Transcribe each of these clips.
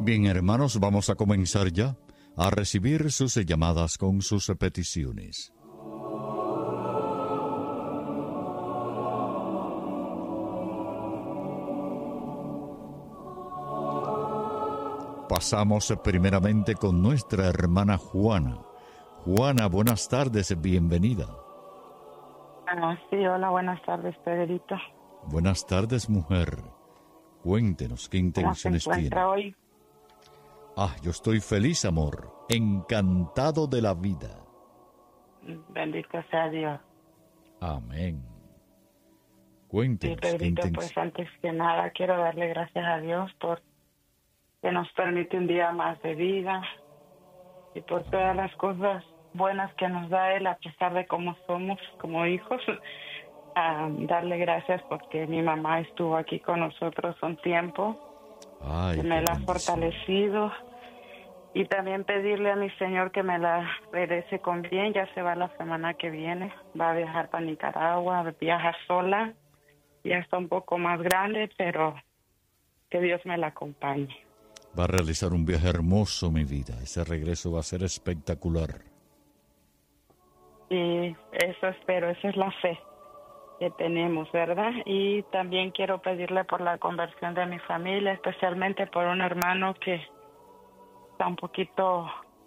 Bien, hermanos, vamos a comenzar ya a recibir sus llamadas con sus peticiones. Pasamos primeramente con nuestra hermana Juana. Juana, buenas tardes, bienvenida. Sí, hola, buenas tardes, Pedrito. Buenas tardes, mujer. Cuéntenos, ¿qué intenciones tiene? ¿Cómo se encuentra hoy? Yo estoy feliz, amor, encantado de la vida. Bendito sea Dios. Amén. Cuéntenos, Sí, Pedrito, ¿qué pues antes que nada quiero darle gracias a Dios por que nos permite un día más de vida y por todas las cosas buenas que nos da Él a pesar de cómo somos como hijos. Darle gracias porque mi mamá estuvo aquí con nosotros un tiempo. Ay, que me la ha fortalecido, y también pedirle a mi Señor que me la regrese con bien. Ya se va la semana que viene, va a viajar para Nicaragua, viaja sola, ya está un poco más grande, pero que Dios me la acompañe. Va a realizar un viaje hermoso, mi vida. Ese regreso va a ser espectacular. Y eso espero, esa es la fe que tenemos, ¿verdad? Y también quiero pedirle por la conversión de mi familia, especialmente por un hermano que está un poquito,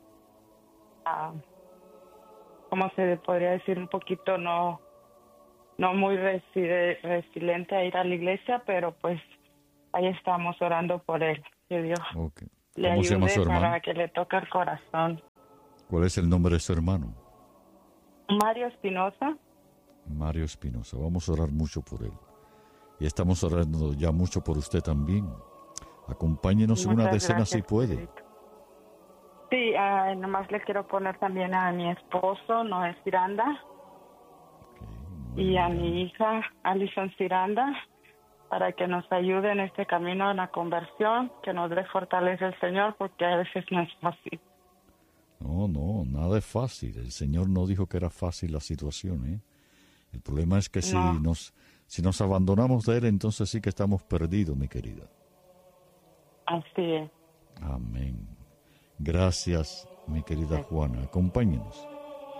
¿cómo se podría decir? Un poquito no muy resiliente a ir a la iglesia, pero pues ahí estamos orando por él, que Dios le ¿Cómo se llama su ayude hermano? para que le toque el corazón. ¿Cuál es el nombre de su hermano? Mario Espinosa. Mario Espinosa. Vamos a orar mucho por él. Y estamos orando ya mucho por usted también. Acompáñenos en una decena si puede. Pedrito. Sí, nomás le quiero poner también a mi esposo, Noé Ciranda, y a mi hija, Alison Ciranda, para que nos ayude en este camino a la conversión, que nos dé fortaleza el Señor, porque a veces no es fácil. No, nada es fácil. El Señor no dijo que era fácil la situación, ¿eh? El problema es que si nos abandonamos de Él, entonces sí que estamos perdidos, mi querida. Así es. Amén. Gracias, mi querida Juana. Acompáñenos.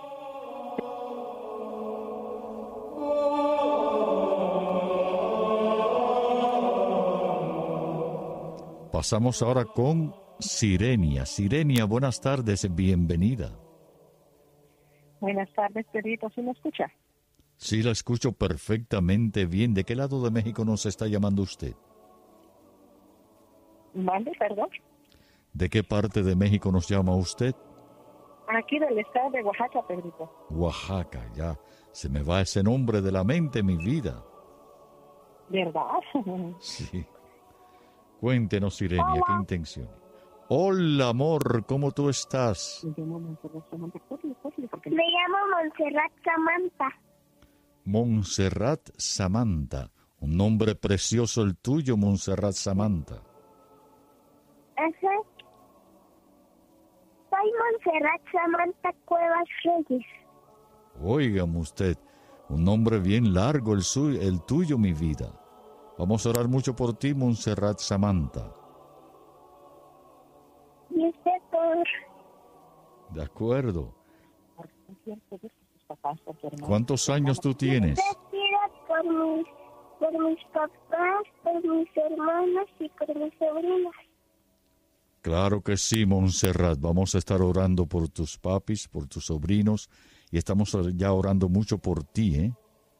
Pasamos ahora con Sirenia. Sirenia, buenas tardes, bienvenida. Buenas tardes, Pedrito. ¿Sí me escucha? Sí, la escucho perfectamente bien. ¿De qué lado de México nos está llamando usted? ¿Mande, perdón? ¿De qué parte de México nos llama usted? Aquí del estado de Oaxaca, Pedrito. Oaxaca, ya. Se me va ese nombre de la mente, mi vida. ¿Verdad? Sí. Cuéntenos, Sirenia, ¿qué intención? Hola, amor, ¿cómo tú estás? Me llamo Montserrat Samantha. Montserrat Samantha. Un nombre precioso el tuyo, Montserrat Samantha. Ajá. Soy Montserrat Samantha Cuevas Reyes. Óigame usted, un nombre bien largo el tuyo, mi vida. Vamos a orar mucho por ti, Montserrat Samantha. Y usted por... De acuerdo. ¿Cuántos años tú tienes? Por mis papás, por mis hermanos y por mis sobrinas. Claro que sí, Montserrat. Vamos a estar orando por tus papis, por tus sobrinos, y estamos ya orando mucho por ti, ¿eh?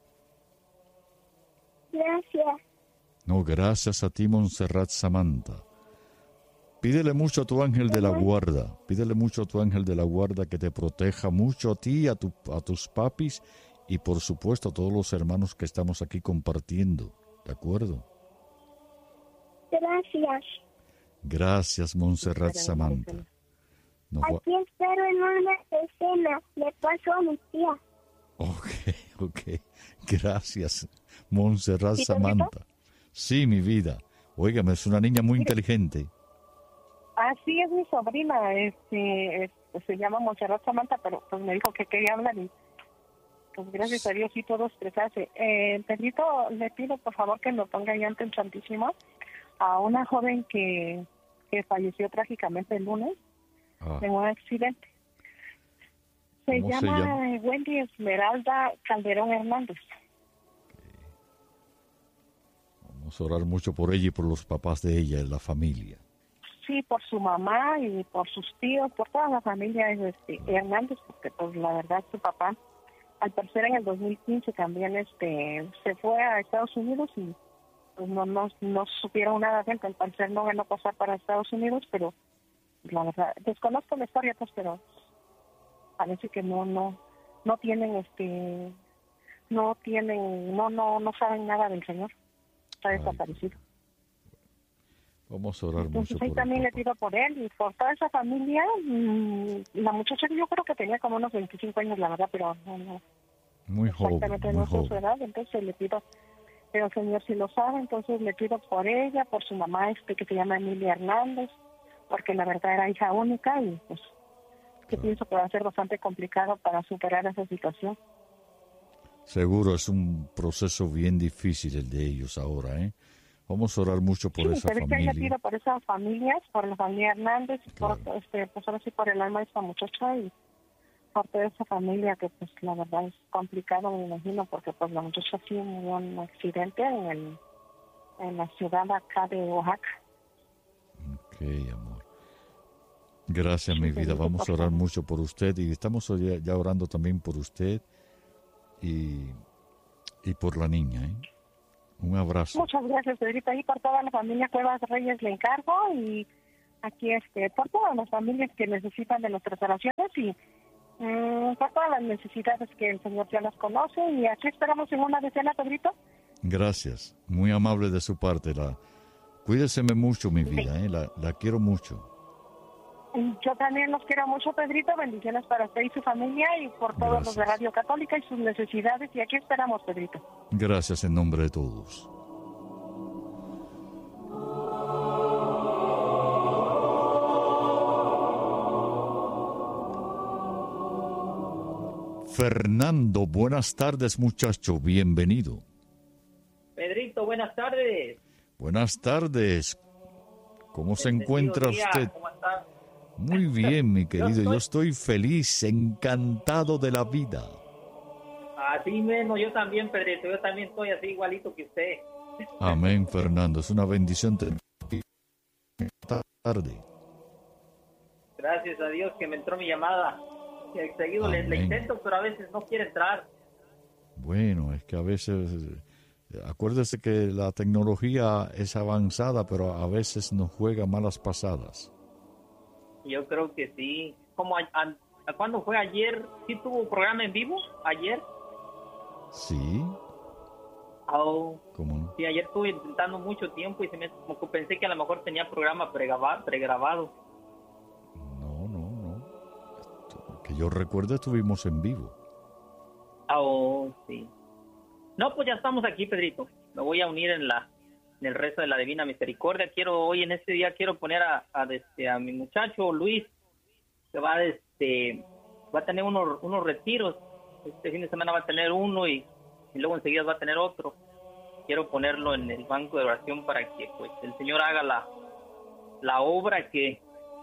Gracias. No, gracias a ti, Montserrat Samantha. Pídele mucho a tu ángel de la guarda. Pídele mucho a tu ángel de la guarda que te proteja mucho a ti, a tus papis y por supuesto a todos los hermanos que estamos aquí compartiendo. ¿De acuerdo? Gracias. Gracias, Montserrat Samantha. Aquí espero en una escena. Le paso a mi tía. Ok. Gracias, Montserrat Samantha. Sí, mi vida. Óigame, es una niña muy inteligente. Así es mi sobrina, se llama Montserrat Samantha, pero pues me dijo que quería hablar y pues gracias a Dios sí todo expresarse. Pedrito, le pido por favor que me ponga ahí ante el Santísimo a una joven que que falleció trágicamente el lunes en un accidente. Se llama Wendy Esmeralda Calderón Hernández. Vamos a orar mucho por ella y por los papás de ella, la familia. Sí, por su mamá y por sus tíos, por toda la familia Hernández, porque pues la verdad su papá, al parecer en el 2015 también se fue a Estados Unidos y pues no supieron nada de él, al parecer no ganó pasar para Estados Unidos, pero la verdad, desconozco la historia, pues, pero parece que no tienen no saben nada del señor. Está desaparecido. Vamos a orar Entonces, mucho ahí por también el le pido por él y por toda esa familia. La muchacha yo creo que tenía como unos 25 años, la verdad, pero no muy joven, exactamente no sé su edad, entonces le pido, pero señor si lo sabe, entonces le pido por ella, por su mamá que se llama Emilia Hernández, porque la verdad era hija única y pues que pienso que va a ser bastante complicado para superar esa situación. Seguro es un proceso bien difícil el de ellos ahora, ¿eh? Vamos a orar mucho por esa pero familia. Es que le pido por esas familias, por la familia Hernández, claro. pues ahora sí por el alma de esta muchacha y por toda esa familia que pues la verdad es complicado, me imagino, porque pues la muchacha sí murió en un accidente en la ciudad acá de Oaxaca. Ok, amor. Gracias, mi vida. Vamos a orar mucho por usted y estamos ya orando también por usted y por la niña, ¿eh? Un abrazo. Muchas gracias, Pedrito. Y por toda la familia Cuevas Reyes le encargo y aquí por todas las familias que necesitan de nuestras oraciones y por todas las necesidades que el Señor ya las conoce. Y aquí esperamos en una decena, Pedrito. Gracias. Muy amable de su parte. Cuídeseme mucho, mi vida, ¿eh? La quiero mucho. Yo también los quiero mucho, Pedrito. Bendiciones para usted y su familia y por todos los de Radio Católica y sus necesidades. Y aquí esperamos, Pedrito. Gracias en nombre de todos. Fernando, buenas tardes, muchacho. Bienvenido. Pedrito, buenas tardes. Buenas tardes. ¿Cómo se encuentra usted? ¿Cómo está? Muy bien, mi querido. Yo estoy feliz, encantado de la vida. Así mismo, yo también, Pedrito. Yo también estoy así igualito que usted. Amén, Fernando. Es una bendición tener esta tarde. Gracias a Dios que me entró mi llamada. Seguido le intento, pero a veces no quiere entrar. Bueno, es que a veces... Acuérdese que la tecnología es avanzada, pero a veces nos juega malas pasadas. Yo creo que sí. ¿Cuándo fue ayer? ¿Sí tuvo programa en vivo? ¿Ayer? Sí. Oh, ¿Cómo no? Sí, ayer estuve intentando mucho tiempo y como que pensé que a lo mejor tenía programa pregrabado. No. Que yo recuerde, estuvimos en vivo. Oh, sí. No, pues ya estamos aquí, Pedrito. Me voy a unir en el rezo de la Divina Misericordia. Hoy en este día quiero poner a mi muchacho Luis, que va a tener unos retiros. Este fin de semana va a tener uno y luego enseguida va a tener otro. Quiero ponerlo en el banco de oración para que pues el Señor haga la obra que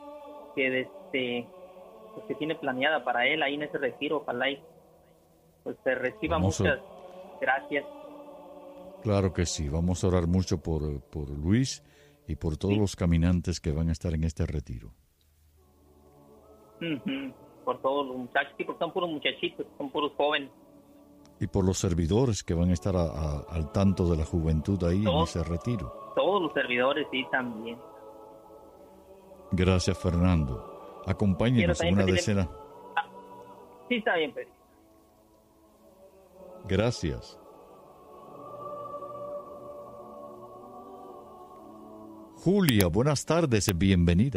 tiene planeada para él ahí en ese retiro. Ojalá y pues se reciba muchas gracias. Claro que sí, vamos a orar mucho por Luis y por todos los caminantes que van a estar en este retiro. Por todos los muchachos, sí, porque son puros muchachitos, son puros jóvenes. Y por los servidores que van a estar al tanto de la juventud ahí en ese retiro. Todos los servidores, sí, también. Gracias, Fernando. Acompáñenos en una decena. Sí, está bien, Pedro. Gracias. Julia, buenas tardes, bienvenida.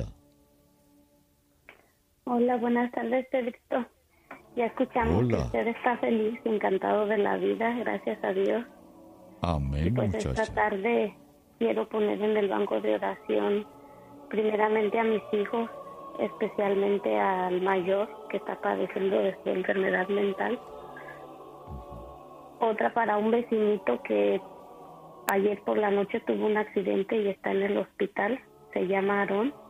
Hola, buenas tardes, Pedrito. Ya escuchamos que usted está feliz, encantado de la vida, gracias a Dios. Amén, y pues muchacha. esta tarde quiero poner en el banco de oración primeramente a mis hijos, especialmente al mayor que está padeciendo de su enfermedad mental. Otra para un vecinito que ayer por la noche tuvo un accidente y está en el hospital, se llama Aarón.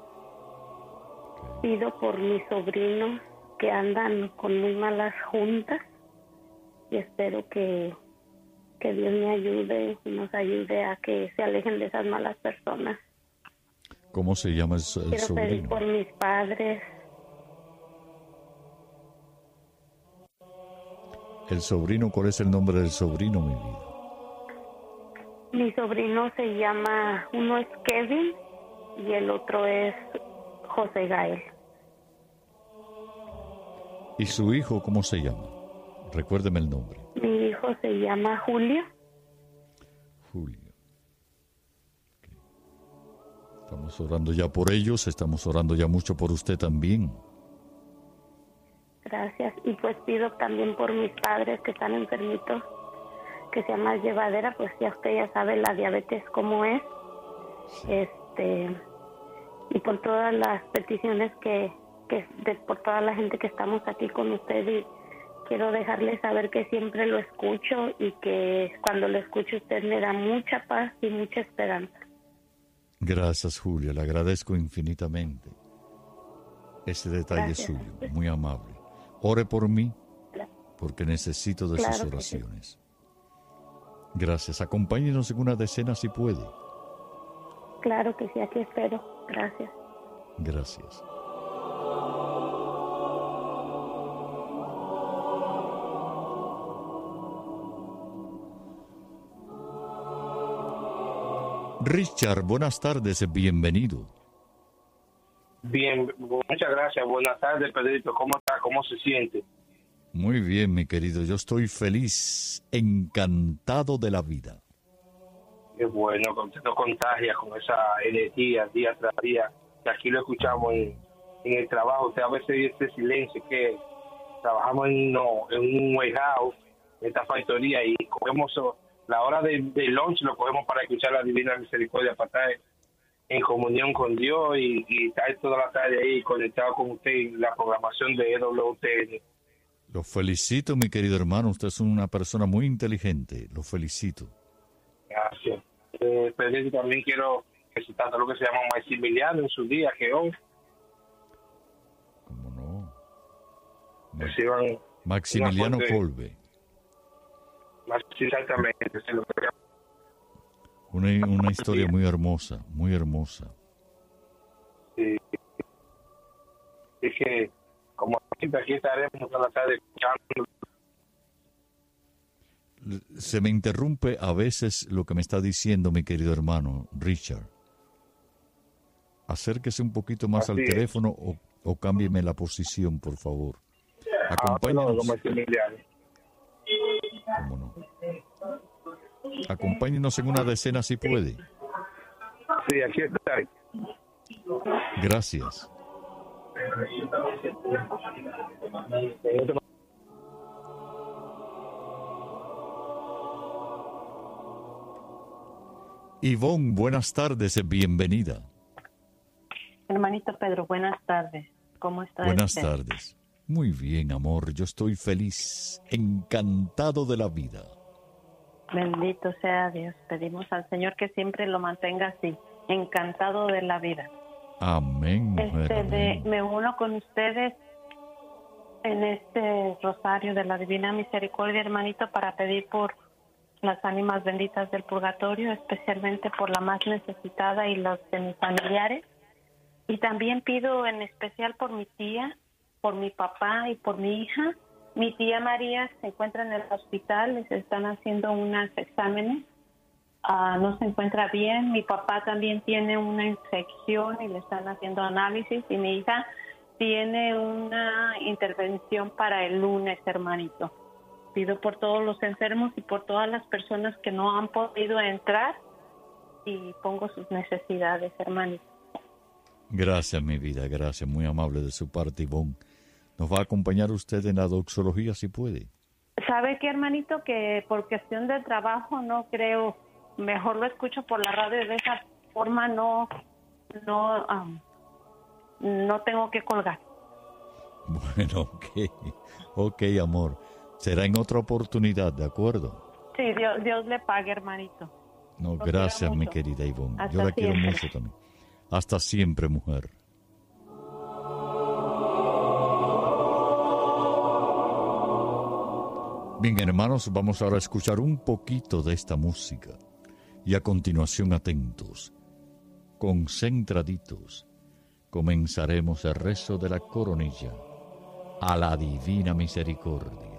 pido por mis sobrinos que andan con muy malas juntas y espero que Dios me ayude y nos ayude a que se alejen de esas malas personas. ¿Cómo se llama el Quiero pedir sobrino? por mis padres. ¿El sobrino? ¿Cuál es el nombre del sobrino, mi vida? Mi sobrino se llama, uno es Kevin y el otro es José Gael. ¿Y su hijo cómo se llama? Recuérdeme el nombre. Mi hijo se llama Julio. Julio. Ok. Estamos orando ya por ellos, estamos orando ya mucho por usted también. Gracias. Y pues pido también por mis padres que están enfermitos, que sea más llevadera, pues ya usted ya sabe la diabetes cómo es. Sí. Y por todas las peticiones por toda la gente que estamos aquí con usted, y quiero dejarle saber que siempre lo escucho y que cuando lo escucho usted me da mucha paz y mucha esperanza. Gracias, Julia, le agradezco infinitamente ese detalle Gracias. suyo, muy amable. Ore por mí, porque necesito de Claro sus que oraciones. Gracias, acompáñenos en una decena si puede. Claro que sí, aquí espero. Gracias. Gracias. Richard, buenas tardes, bienvenido. Bien, muchas gracias. Buenas tardes, Pedrito. ¿Cómo está? ¿Cómo se siente? Muy bien, mi querido, yo estoy feliz, encantado de la vida. Es bueno, que usted nos contagia con esa energía día tras día. Que aquí lo escuchamos en el trabajo. Usted a veces dice ese silencio que trabajamos en un warehouse, en esta factoría, y cogemos la hora de lunch, lo cogemos para escuchar la Divina Misericordia, para estar en comunión con Dios y estar toda la tarde ahí conectado con usted en la programación de EWTN. Lo felicito, mi querido hermano, usted es una persona muy inteligente, lo felicito. Gracias. Pedrito, también quiero felicitar a lo que se llama Maximiliano en su día, que hoy ¿Cómo no? reciban Maximiliano una fuerte- Colbe, más exactamente. Se lo que- una historia muy hermosa, muy hermosa. Es que, como siempre, aquí estaremos a la tarde escuchando. Se me interrumpe a veces lo que me está diciendo mi querido hermano Richard. Acérquese un poquito más al Así es. teléfono o cámbieme la posición, por favor. Perdón, Acompáñenos. Maximiliano. ¿Cómo no? Acompáñenos en una decena si puede. Sí, aquí está. Gracias. Ivonne, buenas tardes, bienvenida. Hermanito Pedro, buenas tardes. ¿Cómo está Buenas usted? tardes. Muy bien, amor, yo estoy feliz, encantado de la vida. Bendito sea Dios. Pedimos al Señor que siempre lo mantenga así, encantado de la vida. Amén, mujer, amén. Me uno con ustedes en este rosario de la Divina Misericordia, hermanito, para pedir por las ánimas benditas del purgatorio, especialmente por la más necesitada y los de mis familiares. Y también pido en especial por mi tía, por mi papá y por mi hija. Mi tía María se encuentra en el hospital, les están haciendo unos exámenes, no se encuentra bien. Mi papá también tiene una infección y le están haciendo análisis, y mi hija tiene una intervención para el lunes, hermanito. Pido por todos los enfermos y por todas las personas que no han podido entrar, y pongo sus necesidades, hermanito. Gracias, mi vida, gracias, muy amable de su parte, Ivonne. ¿Nos va a acompañar usted en la doxología si puede? ¿Sabe qué, hermanito? Que por cuestión de trabajo no creo, mejor lo escucho por la radio, de esa forma no tengo que colgar. Bueno, ok, amor. Será en otra oportunidad, ¿de acuerdo? Sí, Dios le pague, hermanito. No, Lo gracias, quiero mi mucho. querida Ivonne. Hasta Yo la quiero siempre. mucho también. Hasta siempre, mujer. Bien, hermanos, vamos ahora a escuchar un poquito de esta música y a continuación, atentos, concentraditos, comenzaremos el rezo de la coronilla a la Divina Misericordia.